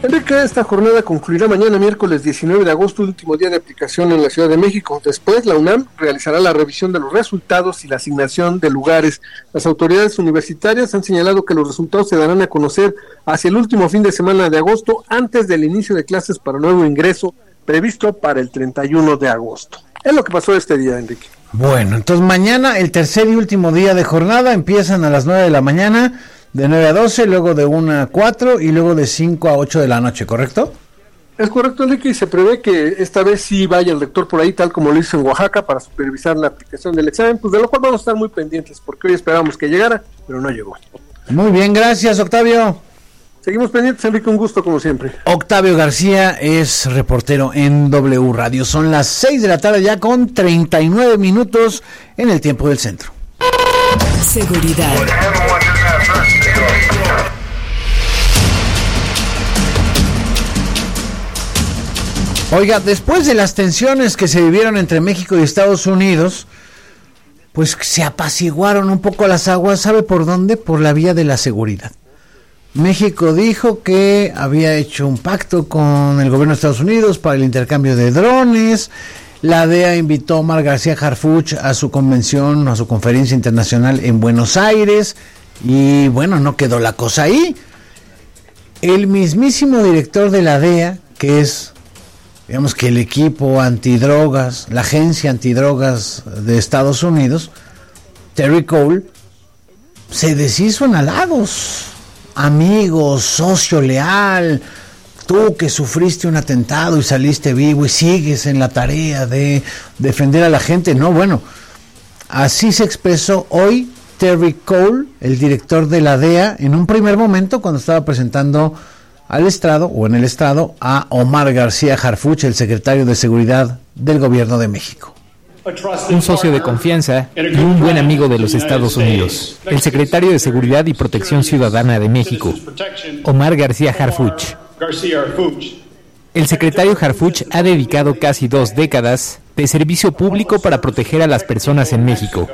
Enrique, esta jornada concluirá mañana miércoles 19 de agosto, último día de aplicación en la Ciudad de México. Después, la UNAM realizará la revisión de los resultados y la asignación de lugares. Las autoridades universitarias han señalado que los resultados se darán a conocer hacia el último fin de semana de agosto, antes del inicio de clases para nuevo ingreso, previsto para el 31 de agosto. Es lo que pasó este día, Enrique. Bueno, entonces mañana, el tercer y último día de jornada, empiezan a las 9 de la mañana, de 9 a 12, luego de 1 a 4 y luego de 5 a 8 de la noche, ¿correcto? Es correcto, Enrique, y se prevé que esta vez sí vaya el rector por ahí, tal como lo hizo en Oaxaca, para supervisar la aplicación del examen, pues de lo cual vamos a estar muy pendientes, porque hoy esperábamos que llegara, pero no llegó. Muy bien, gracias, Octavio. Seguimos pendientes, Enrique, un gusto como siempre. Octavio García es reportero en W Radio. Son las 6 de la tarde ya con 39 minutos en el tiempo del centro. Seguridad. Oiga, después de las tensiones que se vivieron entre México y Estados Unidos, pues se apaciguaron un poco las aguas. ¿Sabe por dónde? Por la vía de la seguridad. México dijo que había hecho un pacto con el gobierno de Estados Unidos para el intercambio de drones. La DEA invitó a Omar García Harfuch a su convención, a su conferencia internacional en Buenos Aires. Y bueno, no quedó la cosa ahí. El mismísimo director de la DEA, que es, digamos que el equipo antidrogas, la agencia antidrogas de Estados Unidos, Terry Cole, se deshizo en halagos. Amigo, socio leal, tú que sufriste un atentado y saliste vivo y sigues en la tarea de defender a la gente. No, bueno, así se expresó hoy Terry Cole, el director de la DEA, en un primer momento cuando estaba presentando al estrado, o en el estrado, a Omar García Harfuch, el secretario de Seguridad del Gobierno de México. Un socio de confianza y un buen amigo de los Estados Unidos, el secretario de Seguridad y Protección Ciudadana de México, Omar García Harfuch. El secretario Harfuch ha dedicado casi 2 décadas de servicio público para proteger a las personas en México.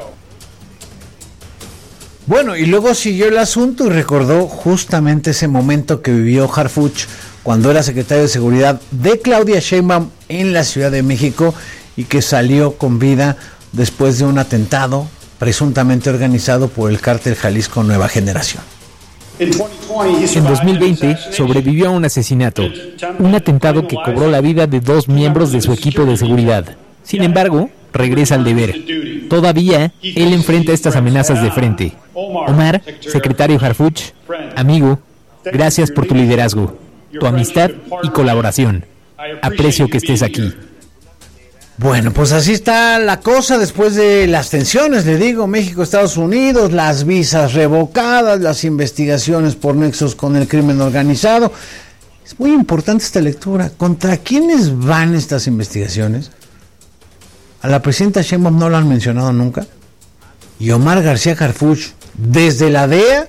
Bueno, y luego siguió el asunto y recordó justamente ese momento que vivió Harfuch cuando era secretario de Seguridad de Claudia Sheinbaum en la Ciudad de México, y que salió con vida después de un atentado presuntamente organizado por el cártel Jalisco Nueva Generación. En 2020 sobrevivió a un asesinato, un atentado que cobró la vida de 2 miembros de su equipo de seguridad. Sin embargo, regresa al deber. Todavía, él enfrenta estas amenazas de frente. Omar, secretario Harfuch, amigo, gracias por tu liderazgo, tu amistad y colaboración. Aprecio que estés aquí. Bueno, pues así está la cosa después de las tensiones, le digo, México-Estados Unidos, las visas revocadas, las investigaciones por nexos con el crimen organizado. Es muy importante esta lectura. ¿Contra quiénes van estas investigaciones? A la presidenta Sheinbaum no lo han mencionado nunca. Y Omar García Harfuch, desde la DEA,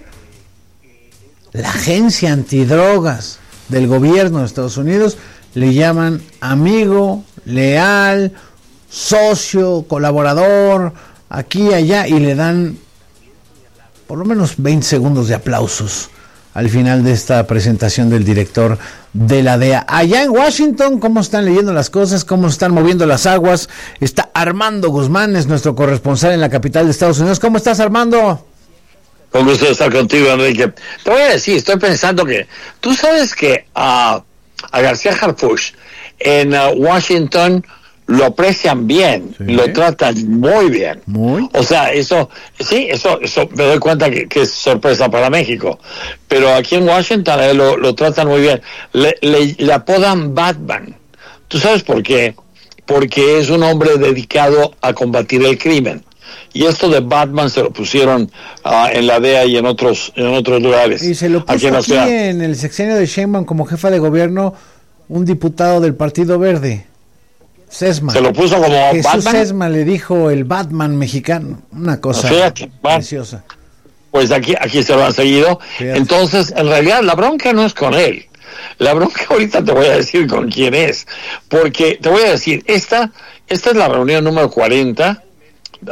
la agencia antidrogas del gobierno de Estados Unidos, le llaman amigo, leal, socio, colaborador, aquí y allá, y le dan por lo menos 20 segundos de aplausos al final de esta presentación del director de la DEA. Allá en Washington, ¿cómo están leyendo las cosas? ¿Cómo están moviendo las aguas? Está Armando Guzmán, es nuestro corresponsal en la capital de Estados Unidos. ¿Cómo estás, Armando? Con gusto de estar contigo, Enrique. Te voy a decir, estoy pensando que tú sabes que a García Harfuch en Washington lo aprecian bien, sí, lo tratan muy bien. Muy. O sea, eso me doy cuenta que es sorpresa para México. Pero aquí en Washington lo tratan muy bien. Le apodan Batman. ¿Tú sabes por qué? Porque es un hombre dedicado a combatir el crimen. Y esto de Batman se lo pusieron en la DEA y en otros lugares. Y se lo puso aquí en el sexenio de Sheinbaum como jefa de gobierno un diputado del Partido Verde, Sesma. Se lo puso como Jesús Batman. Sesma le dijo el Batman mexicano, una cosa preciosa. Pues aquí se lo han seguido. Fíjate. Entonces, en realidad, la bronca no es con él. La bronca ahorita te voy a decir con quién es. Porque te voy a decir, esta es la reunión número 40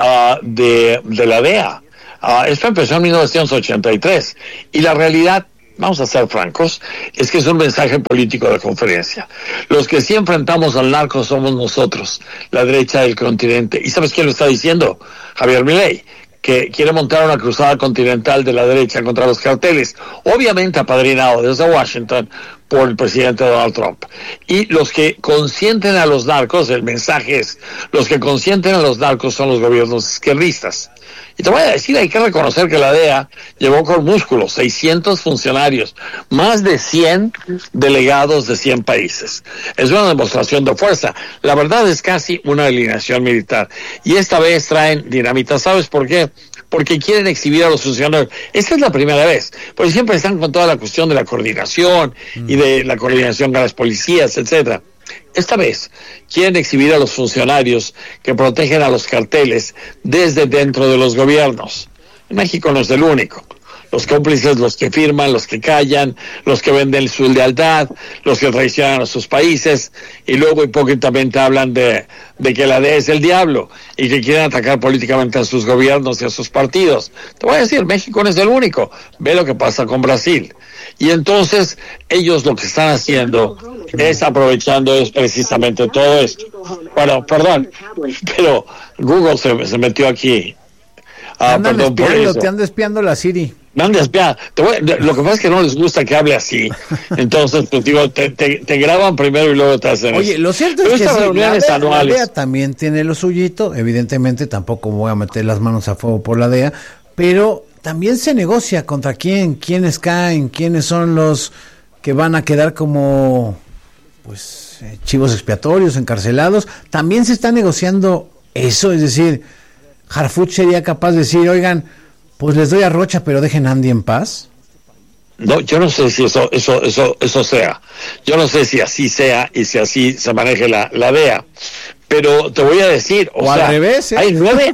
de la DEA. Esto empezó en 1983. Y la realidad vamos a ser francos, es que es un mensaje político de conferencia. Los que sí enfrentamos al narco somos nosotros, la derecha del continente. ¿Y sabes quién lo está diciendo? Javier Milei, que quiere montar una cruzada continental de la derecha contra los carteles, obviamente apadrinado desde Washington por el presidente Donald Trump. Y los que consienten a los narcos, el mensaje es, los que consienten a los narcos son los gobiernos izquierdistas. Y te voy a decir, hay que reconocer que la DEA llevó con músculo 600 funcionarios, más de 100 delegados de 100 países. Es una demostración de fuerza. La verdad es casi una alineación militar. Y esta vez traen dinamita. ¿Sabes por qué? Porque quieren exhibir a los funcionarios. Esta es la primera vez, porque siempre están con toda la cuestión de la coordinación y de la coordinación con las policías, etcétera. Esta vez quieren exhibir a los funcionarios que protegen a los carteles desde dentro de los gobiernos. En México no es el único. Los cómplices, los que firman, los que callan, los que venden su lealtad, los que traicionan a sus países y luego hipócritamente hablan de que la DEA es el diablo y que quieren atacar políticamente a sus gobiernos y a sus partidos. Te voy a decir, México no es el único. Ve lo que pasa con Brasil. Y entonces ellos lo que están haciendo es aprovechando precisamente todo esto. Bueno, perdón, pero Google se metió aquí. Te anda espiando la Siri. Me han espiado. Lo que pasa es que no les gusta que hable así. Entonces, pues digo, te graban primero y luego te hacen Oye, eso. Lo cierto es que la DEA también tiene lo suyito. Evidentemente, tampoco voy a meter las manos a fuego por la DEA, pero también se negocia contra quiénes caen, quiénes son los que van a quedar como pues chivos expiatorios, encarcelados. También se está negociando eso, es decir, Harfuch sería capaz de decir, oigan, pues les doy a Rocha, pero dejen a Andy en paz. No, yo no sé si eso sea. Yo no sé si así sea y si así se maneje la DEA. Pero te voy a decir, o sea, al revés, hay nueve,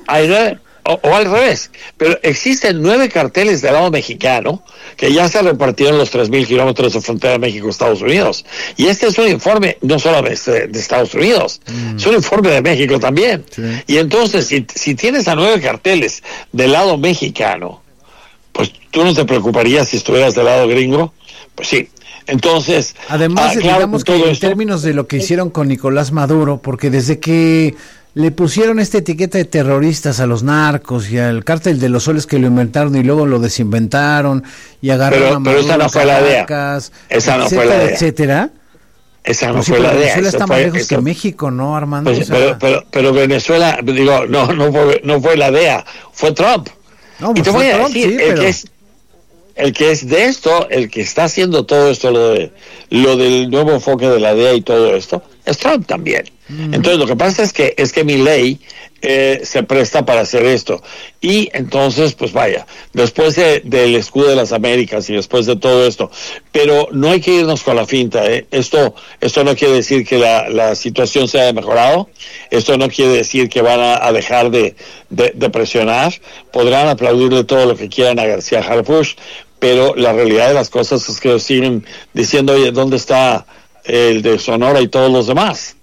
o al revés. Pero existen 9 carteles del lado mexicano que ya se repartieron los 3,000 kilómetros de frontera México-Estados Unidos. Y este es un informe no solo de Estados Unidos, es un informe de México también. Sí. Y entonces, si tienes a 9 carteles del lado mexicano, pues tú no te preocuparías si estuvieras del lado gringo. Pues sí. Entonces, además, digamos que en términos de lo que hicieron con Nicolás Maduro, porque desde que le pusieron esta etiqueta de terroristas a los narcos y al cártel de los soles que lo inventaron y luego lo desinventaron y agarraron a Maduro, esa no fue la DEA. Esa no fue la DEA. Etcétera. Esa no fue la DEA. Venezuela está más lejos que México, ¿no, Armando? Pues, pero Venezuela, digo, no fue la DEA, fue Trump. No, pues y te voy a decir, sí, el que es de esto, el que está haciendo todo esto, lo del nuevo enfoque de la DEA y todo esto, es Trump también. Entonces lo que pasa es que Milei se presta para hacer esto. Y entonces, pues vaya, después del escudo de las Américas y después de todo esto, pero no hay que irnos con la finta, Esto no quiere decir que la situación se haya mejorado, esto no quiere decir que van a dejar de presionar, podrán aplaudirle todo lo que quieran a García Harfuch, pero la realidad de las cosas es que siguen diciendo, oye, ¿dónde está el de Sonora y todos los demás?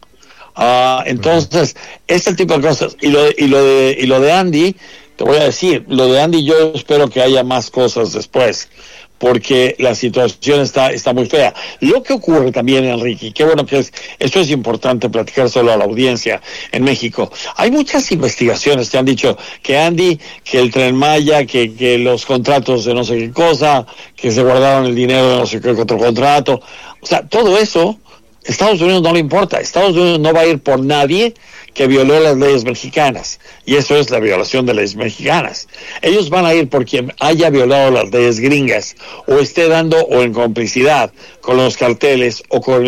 Entonces, este tipo de cosas, y lo de Andy, te voy a decir, lo de Andy yo espero que haya más cosas después, porque la situación está muy fea. Lo que ocurre también, Enrique, qué bueno que esto es importante platicar solo a la audiencia en México. Hay muchas investigaciones que han dicho que Andy, que el Tren Maya, que los contratos de no sé qué cosa, que se guardaron el dinero de no sé qué otro contrato. O sea, todo eso, Estados Unidos no le importa. Estados Unidos no va a ir por nadie que violó las leyes mexicanas, y eso es la violación de leyes mexicanas. Ellos van a ir por quien haya violado las leyes gringas o esté dando o en complicidad con los carteles o con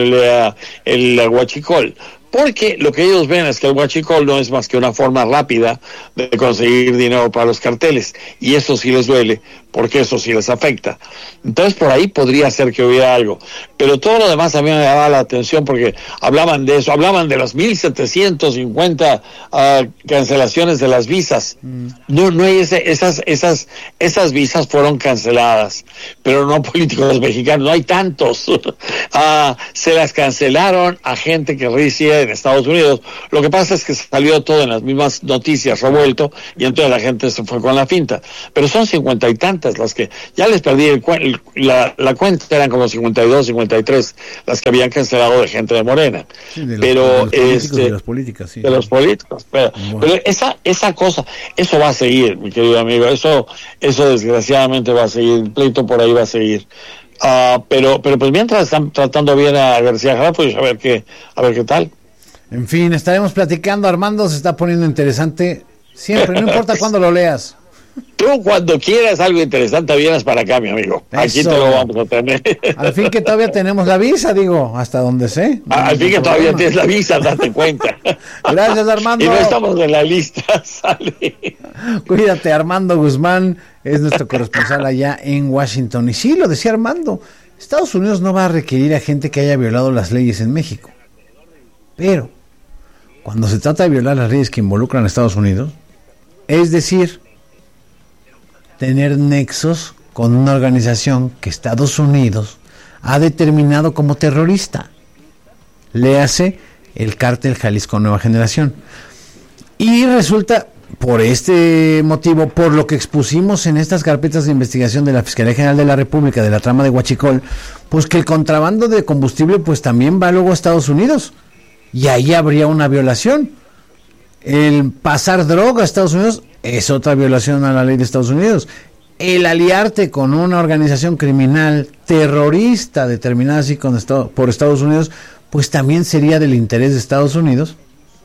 el huachicol, porque lo que ellos ven es que el huachicol no es más que una forma rápida de conseguir dinero para los carteles, y eso sí les duele, porque eso sí les afecta. Entonces por ahí podría ser que hubiera algo, pero todo lo demás a mí me daba la atención porque hablaban de eso, hablaban de las 1,750 cancelaciones de las visas. No hay esas visas fueron canceladas, pero no políticos mexicanos, no hay tantos. Se las cancelaron a gente que reside en Estados Unidos. Lo que pasa es que salió todo en las mismas noticias revuelto, y entonces la gente se fue con la finta, pero son 50 y tantos candidatas, las que ya les perdí la cuenta, eran como 52, 53 las que habían cancelado de gente de Morena. Sí, de los políticos, sí. De los políticos, pero esa cosa, eso va a seguir, mi querido amigo, eso desgraciadamente va a seguir, el pleito por ahí va a seguir. Pero pues mientras están tratando bien a García Harfuch, pues a ver qué tal. En fin, estaremos platicando. Armando se está poniendo interesante siempre, no importa cuándo lo leas. Tú cuando quieras algo interesante vienes para acá, mi amigo. Eso. Aquí te lo vamos a tener. Al fin que todavía tenemos la visa, digo, hasta donde sé. Al fin que todavía tienes la visa, date cuenta. Gracias, Armando. Y no estamos en la lista, sale. Cuídate, Armando Guzmán es nuestro corresponsal allá en Washington. Y sí, lo decía Armando, Estados Unidos no va a requerir a gente que haya violado las leyes en México. Pero, cuando se trata de violar las leyes que involucran a Estados Unidos, es decir, tener nexos con una organización que Estados Unidos ha determinado como terrorista. Léase el Cártel Jalisco Nueva Generación. Y resulta, por este motivo, por lo que expusimos en estas carpetas de investigación de la Fiscalía General de la República de la trama de Huachicol, pues que el contrabando de combustible pues también va luego a Estados Unidos. Y ahí habría una violación. El pasar droga a Estados Unidos es otra violación a la ley de Estados Unidos. El aliarte con una organización criminal terrorista determinada así por Estados Unidos, pues también sería del interés de Estados Unidos.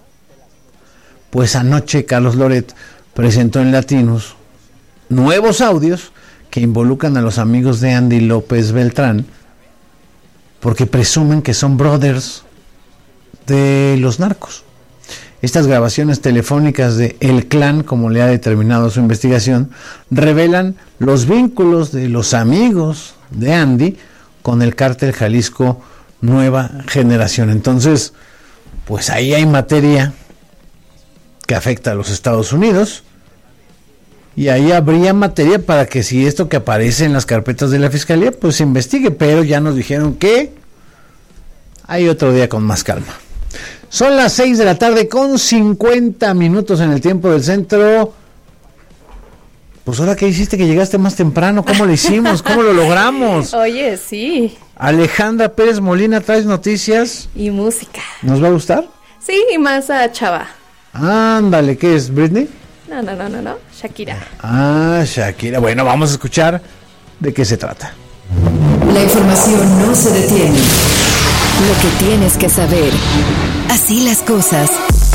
Pues anoche Carlos Loret presentó en Latinos nuevos audios que involucran a los amigos de Andy López Beltrán, porque presumen que son brothers de los narcos. Estas grabaciones telefónicas de El Clan, como le ha determinado su investigación, revelan los vínculos de los amigos de Andy con el Cártel Jalisco Nueva Generación. Entonces, pues ahí hay materia que afecta a los Estados Unidos, y ahí habría materia para que si esto que aparece en las carpetas de la Fiscalía, pues se investigue, pero ya nos dijeron que hay otro día con más calma. Son las 6 de la tarde con 50 minutos en el tiempo del centro. Pues ahora, ¿qué hiciste que llegaste más temprano? ¿Cómo lo hicimos? ¿Cómo lo logramos? Oye, sí. Alejandra Pérez Molina, traes noticias. Y música. ¿Nos va a gustar? Sí, y más a Chava. Ándale, ¿qué es? ¿Britney? No. Shakira. Ah, Shakira. Bueno, vamos a escuchar de qué se trata. La información no se detiene. Lo que tienes que saber. Así las cosas.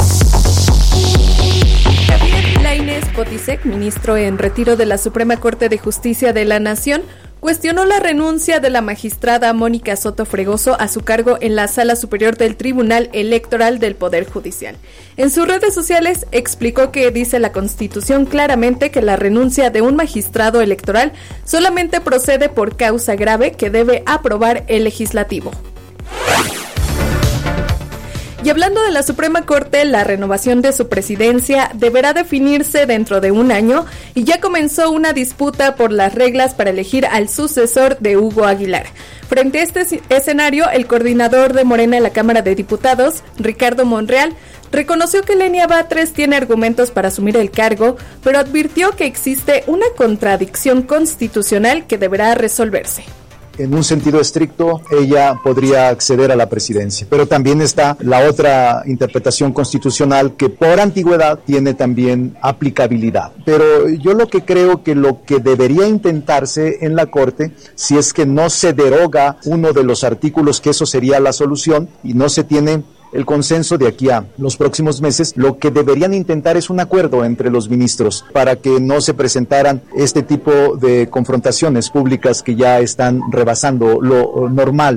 Javier Lainez Potisek, ministro en retiro de la Suprema Corte de Justicia de la Nación, cuestionó la renuncia de la magistrada Mónica Soto Fregoso a su cargo en la Sala Superior del Tribunal Electoral del Poder Judicial. En sus redes sociales explicó que dice la Constitución claramente que la renuncia de un magistrado electoral solamente procede por causa grave que debe aprobar el legislativo. Y hablando de la Suprema Corte, la renovación de su presidencia deberá definirse dentro de un año y ya comenzó una disputa por las reglas para elegir al sucesor de Hugo Aguilar. Frente a este escenario, el coordinador de Morena en la Cámara de Diputados, Ricardo Monreal, reconoció que Lenia Batres tiene argumentos para asumir el cargo, pero advirtió que existe una contradicción constitucional que deberá resolverse. En un sentido estricto, ella podría acceder a la presidencia. Pero también está la otra interpretación constitucional que por antigüedad tiene también aplicabilidad. Pero yo lo que creo que lo que debería intentarse en la Corte, si es que no se deroga uno de los artículos, que eso sería la solución, y no se tiene el consenso de aquí a los próximos meses, lo que deberían intentar es un acuerdo entre los ministros para que no se presentaran este tipo de confrontaciones públicas que ya están rebasando lo normal.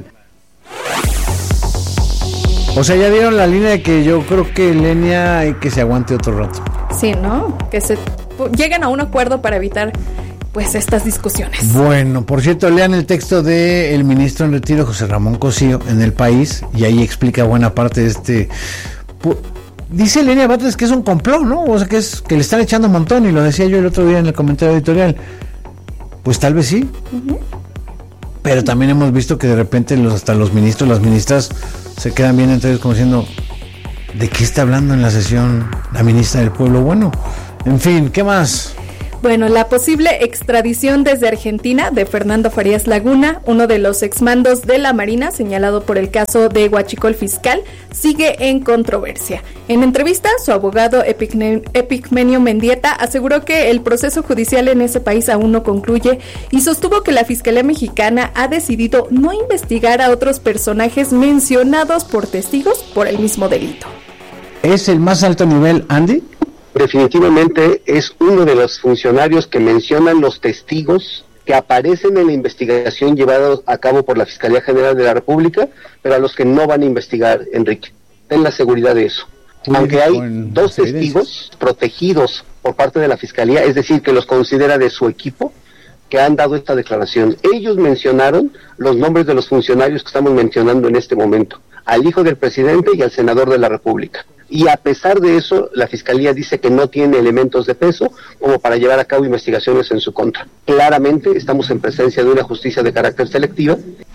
O sea, ya dieron la línea de que yo creo que Lenia hay que se aguante otro rato. Sí, ¿no? Que se lleguen a un acuerdo para evitar pues estas discusiones. Bueno, por cierto, lean el texto del ministro en retiro, José Ramón Cosío, en El País, y ahí explica buena parte de este... Dice Lenia Batres que es un complot, ¿no? O sea, que le están echando un montón, y lo decía yo el otro día en el comentario editorial. Pues tal vez sí. Uh-huh. Pero también hemos visto que de repente hasta los ministros, las ministras, se quedan bien entre ellos como diciendo, ¿de qué está hablando en la sesión la ministra del Pueblo? Bueno, en fin, ¿qué más? Bueno, la posible extradición desde Argentina de Fernando Farías Laguna, uno de los exmandos de la Marina señalado por el caso de Huachicol Fiscal, sigue en controversia. En entrevista, su abogado Epigmenio Mendieta aseguró que el proceso judicial en ese país aún no concluye y sostuvo que la Fiscalía Mexicana ha decidido no investigar a otros personajes mencionados por testigos por el mismo delito. ¿Es el más alto nivel, Andy? Definitivamente es uno de los funcionarios que mencionan los testigos que aparecen en la investigación llevada a cabo por la Fiscalía General de la República, pero a los que no van a investigar, Enrique. Ten la seguridad de eso. Aunque hay 2 testigos protegidos por parte de la Fiscalía, es decir, que los considera de su equipo, que han dado esta declaración. Ellos mencionaron los nombres de los funcionarios que estamos mencionando en este momento, al hijo del presidente y al senador de la República. Y a pesar de eso, la Fiscalía dice que no tiene elementos de peso como para llevar a cabo investigaciones en su contra. Claramente estamos en presencia de una justicia de carácter selectiva.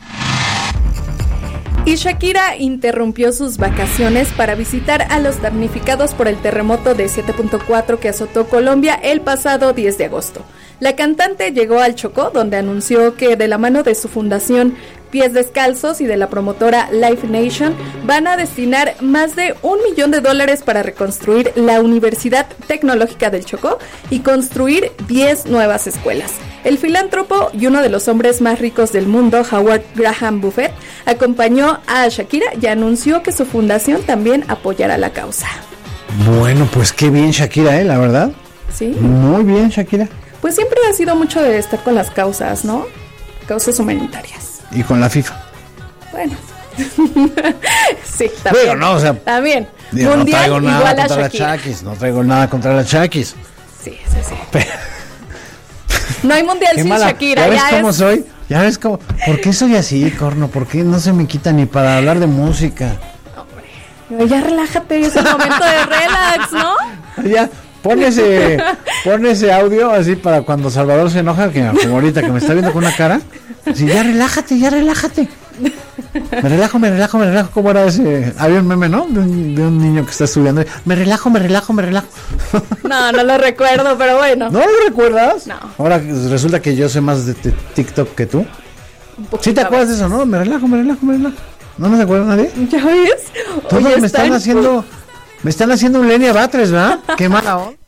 Y Shakira interrumpió sus vacaciones para visitar a los damnificados por el terremoto de 7.4 que azotó Colombia el pasado 10 de agosto. La cantante llegó al Chocó, donde anunció que de la mano de su fundación Pies Descalzos y de la promotora Life Nation van a destinar más de $1 millón para reconstruir la Universidad Tecnológica del Chocó y construir 10 nuevas escuelas. El filántropo y uno de los hombres más ricos del mundo, Howard Graham Buffett, acompañó a Shakira y anunció que su fundación también apoyará la causa. Bueno, pues qué bien Shakira, la verdad. Sí. Muy bien Shakira. Pues siempre ha sido mucho de estar con las causas, ¿no? Causas humanitarias. Y con la FIFA. Bueno. Sí, también. Bueno, no, o sea, también. Digo, Mundial no traigo nada igual a contra la Shakira. Chakis. No traigo nada contra la Chakis. Sí. No hay mundial sin mala. Shakira. ¿Ya ves cómo soy? ¿Ya ves cómo? ¿Por qué soy así, Corno? ¿Por qué no se me quita ni para hablar de música? Hombre, ya relájate, es el momento de relax, ¿no? Ya, pon ese audio así para cuando Salvador se enoja, que como ahorita que me está viendo con una cara. Sí, ya relájate. Me relajo. ¿Cómo era ese? Había un meme, ¿no? De un niño que está estudiando. Me relajo. No lo recuerdo, pero bueno. ¿No lo recuerdas? No. Ahora resulta que yo sé más de TikTok que tú. ¿Sí te acuerdas de eso, no? Me relajo. ¿No se acuerda nadie? ¿Ya ves? Todos me están haciendo un Lenia Batres, ¿verdad? Qué mala onda.